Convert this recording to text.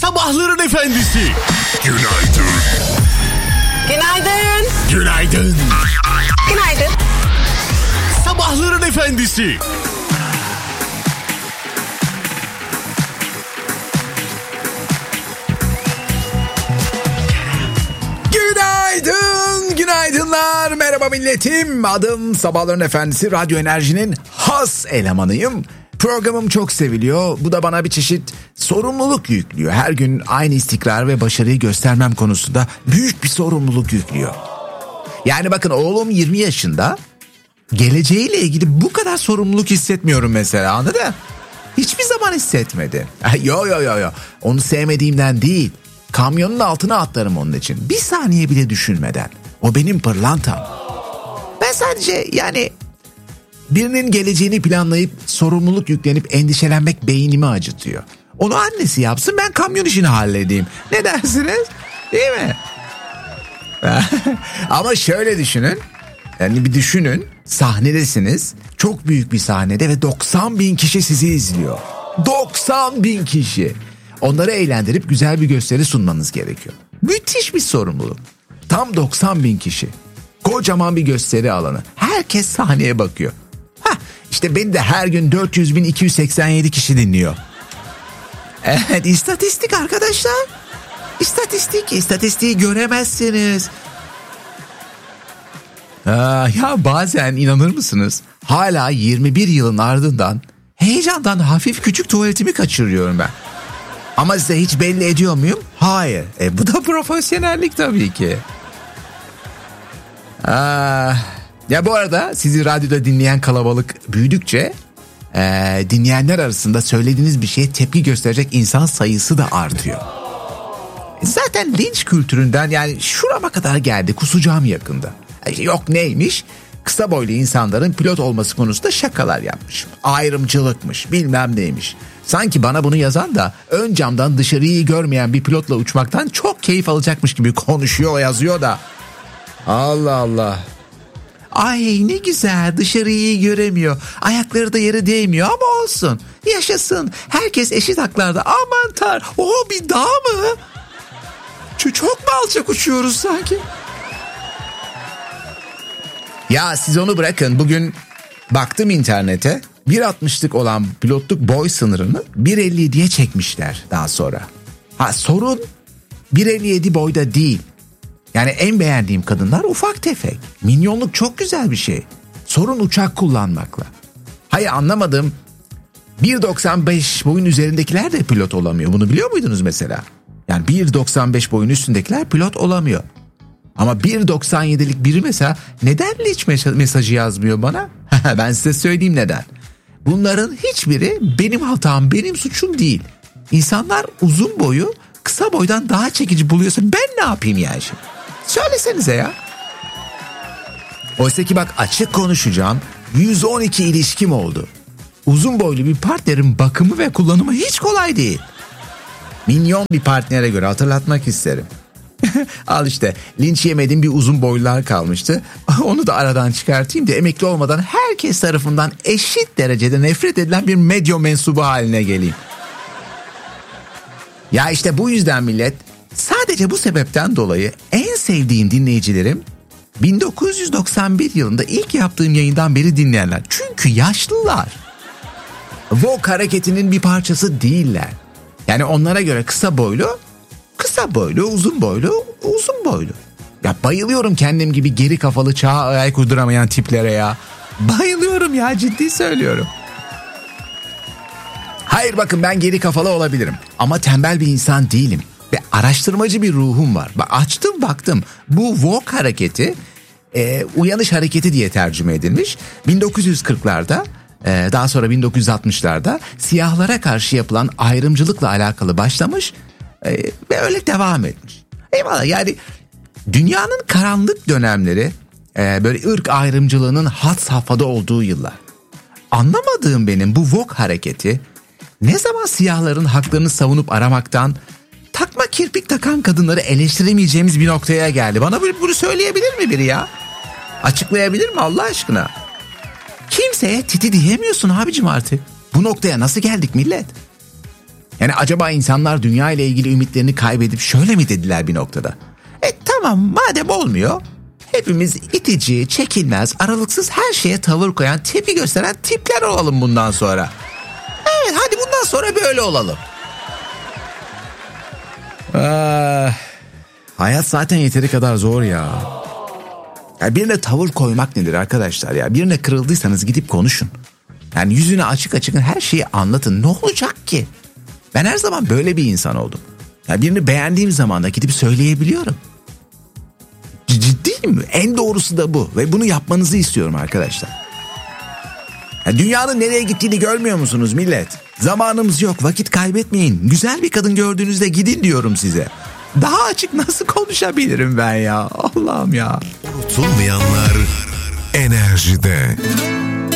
Sabahların efendisi. Günaydın. Günaydın. Günaydın. Günaydın. Sabahların efendisi. Günaydın, günaydınlar, merhaba milletim. Adım Sabahların Efendisi, Radyo Enerji'nin has elemanıyım. Programım çok seviliyor. Bu da bana bir çeşit sorumluluk yüklüyor. Her gün aynı istikrar ve başarıyı göstermem konusunda büyük bir sorumluluk yüklüyor. Yani bakın, oğlum 20 yaşında. Geleceğiyle ilgili bu kadar sorumluluk hissetmiyorum mesela, anladın? Hiçbir zaman hissetmedi. Yo. Onu sevmediğimden değil. Kamyonun altına atlarım onun için. Bir saniye bile düşünmeden. O benim pırlantam. Ben sadece birinin geleceğini planlayıp sorumluluk yüklenip endişelenmek beynimi acıtıyor. Onu annesi yapsın, ben kamyon işini halledeyim. Ne dersiniz? Değil mi? Ama şöyle düşünün. Yani bir düşünün. Sahnedesiniz. Çok büyük bir sahnede ve 90.000 kişi sizi izliyor. 90.000 kişi. Onları eğlendirip güzel bir gösteri sunmanız gerekiyor. Müthiş bir sorumluluk. Tam 90.000 kişi. Kocaman bir gösteri alanı. Herkes sahneye bakıyor. İşte beni de her gün 400.287 kişi dinliyor. Evet, istatistik arkadaşlar. İstatistiği göremezsiniz. Ya bazen inanır mısınız? Hala 21 yılın ardından heyecandan hafif küçük tuvaletimi kaçırıyorum ben. Ama size hiç belli ediyor muyum? Hayır. Bu da profesyonellik tabii ki. Ya bu arada sizi radyoda dinleyen kalabalık büyüdükçe dinleyenler arasında söylediğiniz bir şeye tepki gösterecek insan sayısı da artıyor. Zaten linç kültüründen şurama kadar geldi, kusacağım yakında. Yok neymiş? Kısa boylu insanların pilot olması konusunda şakalar yapmış. Ayrımcılıkmış, bilmem neymiş. Sanki bana bunu yazan da ön camdan dışarıyı görmeyen bir pilotla uçmaktan çok keyif alacakmış gibi konuşuyor, yazıyor da. Allah Allah. Ay ne güzel, dışarıyı göremiyor. Ayakları da yere değmiyor ama olsun. Yaşasın. Herkes eşit haklarda. Aman tar. Oho, bir dağ mı? Çok mu alçak uçuyoruz sanki? Ya siz onu bırakın. Bugün baktım internete. 1.60'lık olan pilotluk boy sınırını 1.57'ye çekmişler daha sonra. Sorun 1.57 boyda değil. Yani en beğendiğim kadınlar ufak tefek. Minyonluk çok güzel bir şey. Sorun uçak kullanmakla. Hayır, anlamadım. 1.95 boyun üzerindekiler de pilot olamıyor. Bunu biliyor muydunuz mesela? Yani 1.95 boyun üstündekiler pilot olamıyor. Ama 1.97'lik biri mesela neden hiç mesajı yazmıyor bana? Ben size söyleyeyim neden. Bunların hiçbiri benim hatam, benim suçum değil. İnsanlar uzun boyu kısa boydan daha çekici buluyorsa ben ne yapayım yani şimdi? Söylesenize ya. Oysa ki bak, açık konuşacağım, 112 ilişkim oldu. Uzun boylu bir partnerin bakımı ve kullanımı hiç kolay değil. Minyon bir partnere göre hatırlatmak isterim. Al işte, linç yemediğim bir uzun boylular kalmıştı. Onu da aradan çıkartayım da emekli olmadan herkes tarafından eşit derecede nefret edilen bir medya mensubu haline geleyim. Ya işte bu yüzden millet, sadece bu sebepten dolayı en sevdiğim dinleyicilerim 1991 yılında ilk yaptığım yayından beri dinleyenler. Çünkü yaşlılar. Vogue hareketinin bir parçası değiller. Yani onlara göre kısa boylu, uzun boylu, uzun boylu. Ya bayılıyorum kendim gibi geri kafalı, çağa ayak uyduramayan tiplere ya. Bayılıyorum ya, ciddi söylüyorum. Hayır bakın, ben geri kafalı olabilirim ama tembel bir insan değilim. Ve araştırmacı bir ruhum var. Açtım baktım, bu Vogue hareketi uyanış hareketi diye tercüme edilmiş. 1940'larda daha sonra 1960'larda siyahlara karşı yapılan ayrımcılıkla alakalı başlamış ve öyle devam etmiş. Eyvallah, yani dünyanın karanlık dönemleri, böyle ırk ayrımcılığının had safhada olduğu yıllar. Anlamadığım benim, bu Vogue hareketi ne zaman siyahların haklarını savunup aramaktan takma kirpik takan kadınları eleştiremeyeceğimiz bir noktaya geldi. Bana bunu söyleyebilir mi biri ya? Açıklayabilir mi Allah aşkına? Kimseye titi diyemiyorsun abicim artık. Bu noktaya nasıl geldik millet? Yani acaba insanlar dünya ile ilgili ümitlerini kaybedip şöyle mi dediler bir noktada? Tamam, madem olmuyor, hepimiz itici, çekilmez, aralıksız her şeye tavır koyan, tepki gösteren tipler olalım bundan sonra. Evet, hadi bundan sonra böyle olalım. Hayat zaten yeteri kadar zor ya. Birine tavır koymak nedir arkadaşlar ya? Birine kırıldıysanız gidip konuşun. Yani yüzüne açık açık her şeyi anlatın. Ne olacak ki? Ben her zaman böyle bir insan oldum. Birini beğendiğim zaman da gidip söyleyebiliyorum. Ciddiyim. En doğrusu da bu. Ve bunu yapmanızı istiyorum arkadaşlar. Dünyanın nereye gittiğini görmüyor musunuz millet? Zamanımız yok, vakit kaybetmeyin. Güzel bir kadın gördüğünüzde gidin diyorum size. Daha açık nasıl konuşabilirim ben ya? Allah'ım ya. Unutulmayanlar enerjide.